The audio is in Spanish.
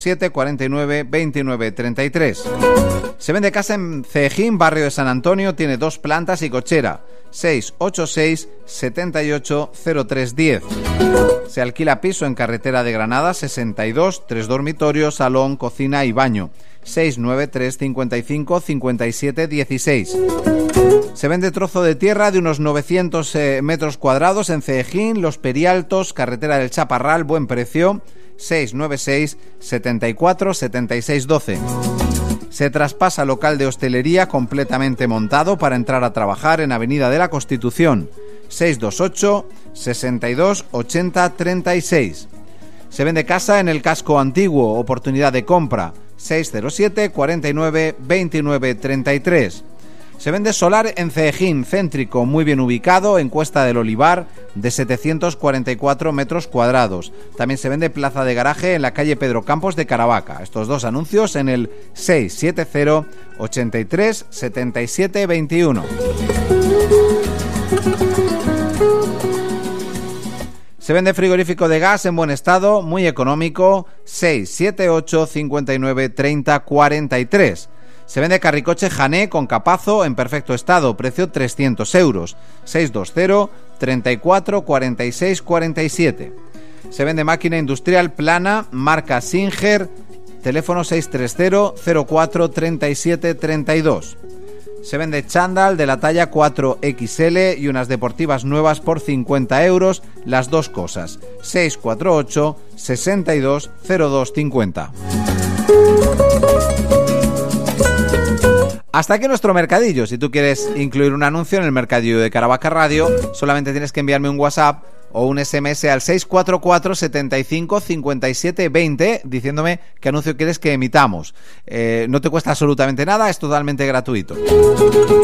49 29 33. Se vende casa en Cejín, barrio de San Antonio, tiene 2 plantas y cochera. 686 78 03 10. Se alquila piso en carretera de Granada 62, 3 dormitorios, salón, cocina y baño. 693 55 57 16. Se vende trozo de tierra de unos 900 metros cuadrados en Cejín, Los Perialtos, carretera del Chaparral, buen precio. 696 74 76 12. Se traspasa local de hostelería completamente montado para entrar a trabajar en Avenida de la Constitución. 628 62 80 36. Se vende casa en el casco antiguo, oportunidad de compra. 607 49 29 33. Se vende solar en Cejín, céntrico, muy bien ubicado, en Cuesta del Olivar, de 744 metros cuadrados. También se vende plaza de garaje en la calle Pedro Campos de Caravaca. Estos 2 anuncios en el 670 83 77 21. Se vende frigorífico de gas en buen estado, muy económico, 678 59 30 43. Se vende carricoche Jané con capazo en perfecto estado, precio 300 euros, 620 34 46 47. Se vende máquina industrial plana, marca Singer, teléfono 630 04 37 32. Se vende chándal de la talla 4XL y unas deportivas nuevas por 50 euros, las 2 cosas, 648 62 02 50. Hasta aquí nuestro mercadillo. Si tú quieres incluir un anuncio en el mercadillo de Caravaca Radio, solamente tienes que enviarme un WhatsApp o un SMS al 644 75 57 20 diciéndome qué anuncio quieres que emitamos. No te cuesta absolutamente nada, es totalmente gratuito.